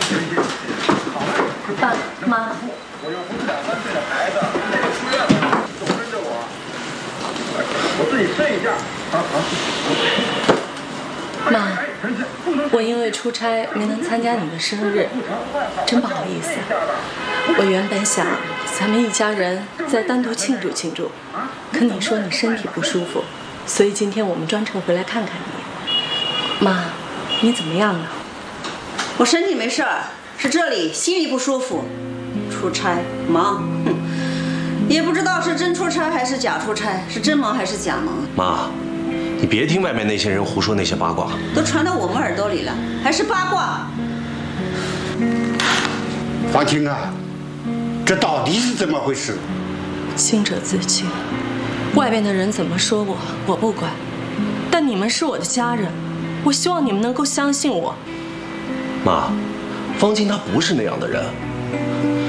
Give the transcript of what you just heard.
爸妈， 我又不是2、3岁的孩子，你得出院了，总跟着我。我自己睡一觉。 妈，我因为出差没能参加你的生日，真不好意思。我原本想咱们一家人再单独庆祝庆祝，可你说你身体不舒服，所以今天我们专程回来看看你。妈，你怎么样了？ 我身体没事儿，是这里心里不舒服。出差忙，也不知道是真出差还是假出差，是真忙还是假忙。 妈，你别听外面那些人胡说那些八卦， 都传到我们耳朵里了，还是八卦。 方青啊，这到底是怎么回事？ 清者自清，外边的人怎么说我不管，但你们是我的家人，我希望你们能够相信我。 妈，方青他不是那样的人。